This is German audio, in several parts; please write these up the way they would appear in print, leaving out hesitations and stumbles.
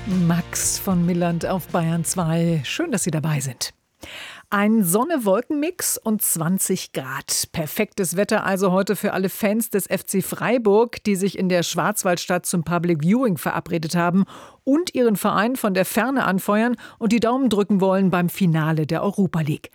Max von Milland auf Bayern 2. Schön, dass Sie dabei sind. Ein Sonne-Wolken-Mix und 20 Grad. Perfektes Wetter also heute für alle Fans des FC Freiburg, die sich in der Schwarzwaldstadt zum Public Viewing verabredet haben und ihren Verein von der Ferne anfeuern und die Daumen drücken wollen beim Finale der Europa League.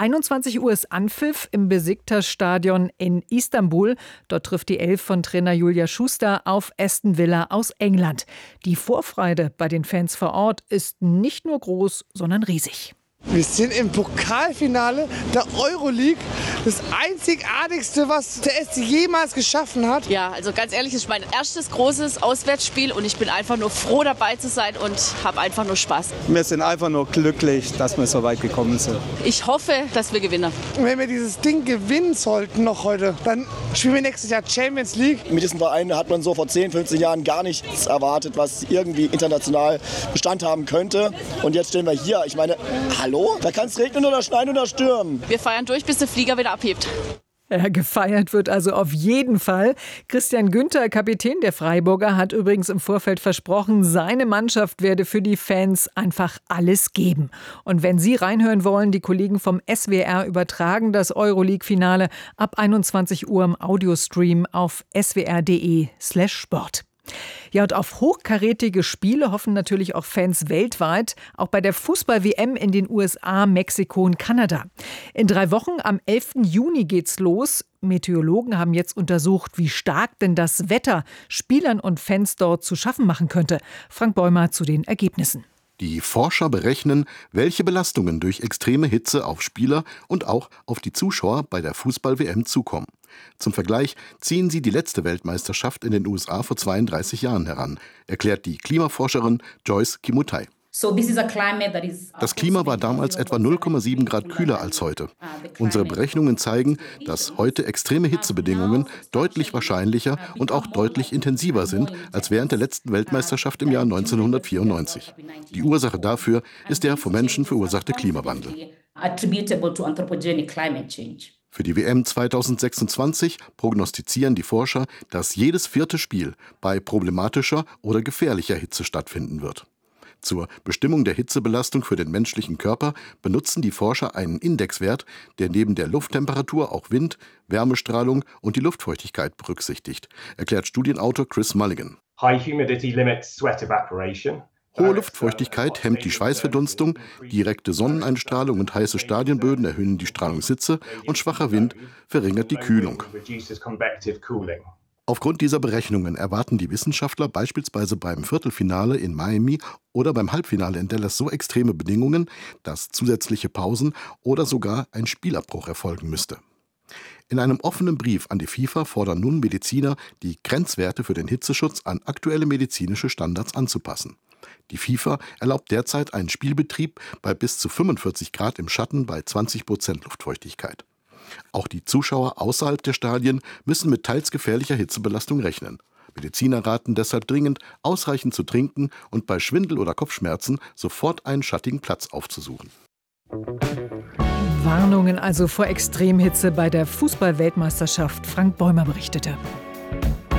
21 Uhr ist Anpfiff im Besiktas-Stadion in Istanbul. Dort trifft die Elf von Trainer Julia Schuster auf Aston Villa aus England. Die Vorfreude bei den Fans vor Ort ist nicht nur groß, sondern riesig. Wir sind im Pokalfinale der Euroleague. Das einzigartigste, was der SC jemals geschaffen hat. Ja, also ganz ehrlich, es ist mein erstes großes Auswärtsspiel und ich bin einfach nur froh, dabei zu sein und habe einfach nur Spaß. Wir sind einfach nur glücklich, dass wir so weit gekommen sind. Ich hoffe, dass wir gewinnen. Wenn wir dieses Ding gewinnen sollten noch heute, dann spielen wir nächstes Jahr Champions League. Mit diesem Verein hat man so vor 10, 15 Jahren gar nichts erwartet, was irgendwie international Bestand haben könnte. Und jetzt stehen wir hier. Ich meine, hallo? Da kann es regnen oder schneien oder stürmen. Wir feiern durch, bis der Flieger wieder abhebt. Ja, gefeiert wird also auf jeden Fall. Christian Günther, Kapitän der Freiburger, hat übrigens im Vorfeld versprochen, seine Mannschaft werde für die Fans einfach alles geben. Und wenn Sie reinhören wollen, die Kollegen vom SWR übertragen das Euroleague-Finale ab 21 Uhr im Audiostream auf swr.de/sport. Ja, und auf hochkarätige Spiele hoffen natürlich auch Fans weltweit, auch bei der Fußball-WM in den USA, Mexiko und Kanada. In 3 Wochen, am 11. Juni geht's los. Meteorologen haben jetzt untersucht, wie stark denn das Wetter Spielern und Fans dort zu schaffen machen könnte. Frank Bäumer zu den Ergebnissen. Die Forscher berechnen, welche Belastungen durch extreme Hitze auf Spieler und auch auf die Zuschauer bei der Fußball-WM zukommen. Zum Vergleich ziehen sie die letzte Weltmeisterschaft in den USA vor 32 Jahren heran, erklärt die Klimaforscherin Joyce Kimutai. Das Klima war damals etwa 0,7 Grad kühler als heute. Unsere Berechnungen zeigen, dass heute extreme Hitzebedingungen deutlich wahrscheinlicher und auch deutlich intensiver sind als während der letzten Weltmeisterschaft im Jahr 1994. Die Ursache dafür ist der vom Menschen verursachte Klimawandel. Für die WM 2026 prognostizieren die Forscher, dass jedes 4. Spiel bei problematischer oder gefährlicher Hitze stattfinden wird. Zur Bestimmung der Hitzebelastung für den menschlichen Körper benutzen die Forscher einen Indexwert, der neben der Lufttemperatur auch Wind, Wärmestrahlung und die Luftfeuchtigkeit berücksichtigt, erklärt Studienautor Chris Mulligan. Hohe Luftfeuchtigkeit hemmt die Schweißverdunstung, direkte Sonneneinstrahlung und heiße Stadionböden erhöhen die Strahlungshitze und schwacher Wind verringert die Kühlung. Aufgrund dieser Berechnungen erwarten die Wissenschaftler beispielsweise beim Viertelfinale in Miami oder beim Halbfinale in Dallas so extreme Bedingungen, dass zusätzliche Pausen oder sogar ein Spielabbruch erfolgen müsste. In einem offenen Brief an die FIFA fordern nun Mediziner, die Grenzwerte für den Hitzeschutz an aktuelle medizinische Standards anzupassen. Die FIFA erlaubt derzeit einen Spielbetrieb bei bis zu 45 Grad im Schatten bei 20% Luftfeuchtigkeit. Auch die Zuschauer außerhalb der Stadien müssen mit teils gefährlicher Hitzebelastung rechnen. Mediziner raten deshalb dringend, ausreichend zu trinken und bei Schwindel oder Kopfschmerzen sofort einen schattigen Platz aufzusuchen. Warnungen also vor Extremhitze bei der Fußball-Weltmeisterschaft. Frank Bäumer berichtete.